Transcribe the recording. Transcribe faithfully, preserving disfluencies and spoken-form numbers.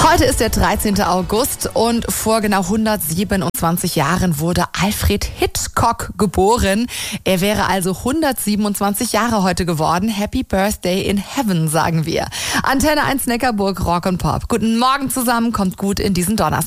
Heute ist der dreizehnte August und vor genau hundertsiebenundzwanzig Jahren wurde Alfred Hitchcock geboren. Er wäre also hundertsiebenundzwanzig Jahre heute geworden. Happy Birthday in Heaven, sagen wir. Antenne eins Neckarburg, Rock und Pop. Guten Morgen zusammen, kommt gut in diesen Donnerstag.